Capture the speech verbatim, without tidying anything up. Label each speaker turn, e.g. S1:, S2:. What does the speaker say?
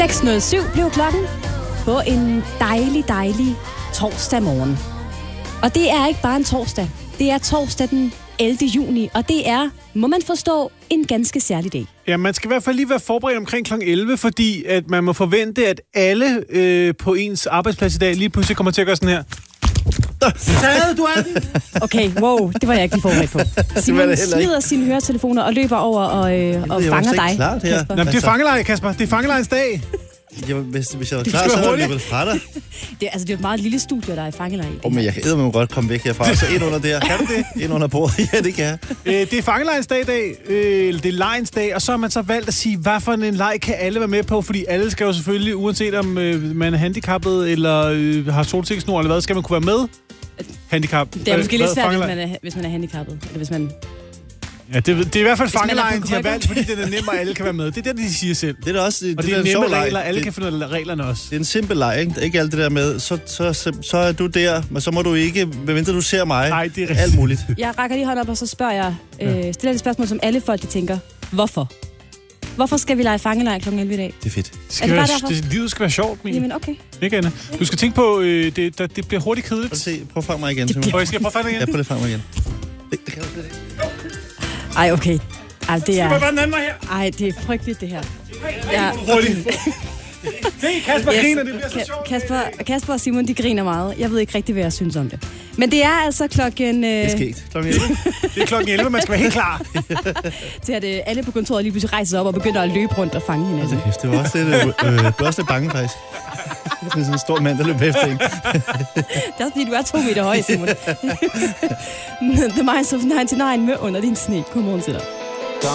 S1: seks nul syv blev klokken på en dejlig, dejlig torsdag morgen. Og det er ikke bare en torsdag. Det er torsdag den ellevte juni, og det er, må man forstå, en ganske særlig dag.
S2: Ja, man skal i hvert fald lige være forberedt omkring klokken elleve, fordi at man må forvente, at alle øh, på ens arbejdsplads i dag lige pludselig kommer til at gøre sådan her. Sad du er den?
S1: Okay, wow, det var jeg ikke lige forberedt på. Simon smider sine høretelefoner og løber over og, øh, og fanger dig.
S3: Klart, her.
S2: Nå, det er fangelej, Kasper. Det er fangelejens dag.
S3: Jamen, hvis, hvis jeg var klar, så havde jeg løbet fra dig.
S1: Det, altså, det er et meget lille studie, der er i fangelej.
S3: Oh, men jeg kan eddermame godt komme væk herfra. Så ind under der.
S2: Kan du det?
S3: Ind under bordet. Ja, det kan jeg.
S2: Øh, det er fangelejens dag i dag. Øh, det er lejens dag. Og så har man så valgt at sige, hvad for en leg kan alle være med på? Fordi alle skal jo selvfølgelig, uanset om øh, man er handicappet eller øh, har solsikkesnor eller hvad, skal man kunne være med. Handicap.
S1: Det er måske lidt svært, hvis man, er, hvis man er handicappet. Eller hvis man...
S2: Ja, det, det er i hvert fald fangelejen, de har
S1: krykker.
S2: valgt, fordi den er nem, og alle kan være med. Det er det, de siger selv.
S3: Det er da også det,
S2: og
S3: det,
S2: det er
S3: det er
S2: nemme
S3: leg.
S2: regler. Alle
S3: det,
S2: kan finde ud af reglerne også.
S3: Det er en simpel leg, ikke? Ikke alt det der med, så, så, så, så er du der, men så må du ikke, medmindre du ser mig.
S2: Nej, det er rigtigt.
S3: Alt muligt.
S1: Jeg rækker lige hånden op, og så spørger jeg, øh, stiller et spørgsmål, som alle folk de tænker. Hvorfor? Hvorfor skal vi lege fangelej klokken elleve i dag?
S3: Det er fedt.
S2: Det skal
S1: er det
S2: være,
S1: bare derfor?
S2: det, livet skal være sjovt, Mie.
S1: Jamen, okay.
S2: Ikke, Anna? Du skal tænke på, øh, det, der, det bliver hurtigt kedeligt.
S3: Prøv at se, prøv at fange mig igen.
S2: Prøv, jeg skal prøve at fange dig
S3: Ja,
S2: igen.
S3: prøv at fange mig igen. Det, det kan du slet ikke.
S1: Ej, okay. Ej, det er...
S2: Skal bare den anden vej her?
S1: Ej, det er frygteligt, det her. Ja.
S2: Hurtigt. Se, Kasper
S1: Yes.
S2: griner, det bliver så
S1: Ka-
S2: sjovt.
S1: Kasper, Kasper og Simon, de griner meget. Jeg ved ikke rigtig, hvad jeg synes om det. Men det er altså klokken... Øh,
S3: Det er sket. Klokken elleve.
S2: Det er klokken elleve, man skal være helt klar.
S1: til at øh, alle på kontoret lige pludselig rejser sig op og begynder at løbe rundt og fange hinanden.
S3: Altså, kæft, det var også lidt, øh, øh, du er også lidt bange, faktisk. Det er sådan en stor mand, der løber efter en.
S1: Det er også fordi, du er to meter høj, Simon. The Minds of nioghalvfems med Under din sne. Godmorgen til dig.